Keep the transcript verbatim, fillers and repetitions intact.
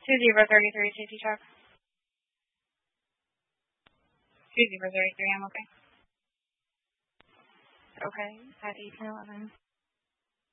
two zero thirty-three, safety check. two zero thirty-three, I'm okay. Okay, at eighteen eleven.